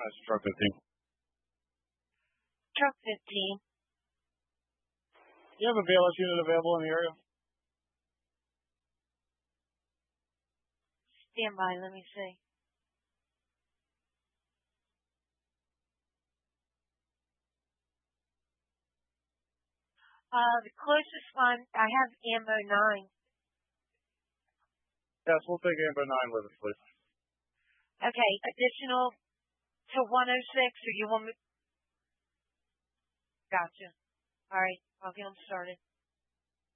That's truck 15. Truck 15. Do you have a BLS unit available in the area? Stand by, let me see. The closest one, I have Ambo 9. Yes, we'll take Ambo 9 with us, please. Okay, additional to 106, or you want me? Gotcha. All right, I'll get them started.